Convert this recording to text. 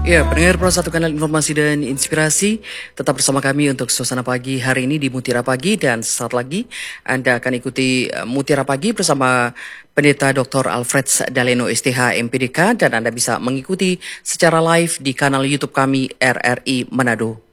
Ya, pendengar Pro Satu Kanal Informasi dan Inspirasi, tetap bersama kami untuk suasana pagi hari ini di Mutiara Pagi, dan saat lagi Anda akan ikuti Mutiara Pagi bersama Pendeta Dr. Alfred Daleno STH MPDK, dan Anda bisa mengikuti secara live di kanal YouTube kami RRI Manado.